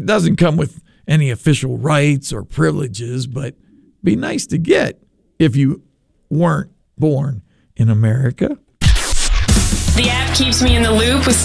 doesn't come with any official rights or privileges, but be nice to get if you weren't born in America. The app keeps me in the loop with